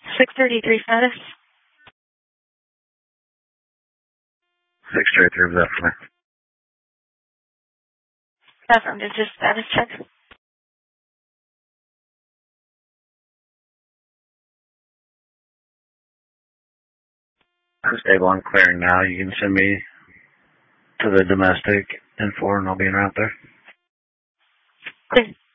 633 status. 633, was that for me? Affirmed. Is this status check? I'm stable. I'm clearing now. You can send me to the domestic info and I'll be in route there. Clear.